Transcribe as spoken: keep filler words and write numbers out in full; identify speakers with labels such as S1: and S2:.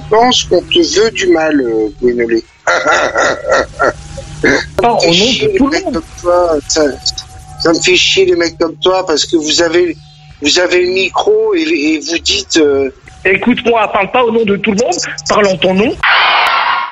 S1: pense qu'on te veut du mal, euh, Gwénolé.
S2: Pas au nom de tout le monde.
S1: Toi, ça, ça me fait chier les mecs comme toi parce que vous avez, vous avez le micro et, et vous dites. Euh...
S2: Écoute-moi, parle pas au nom de tout le monde, parle en ton nom.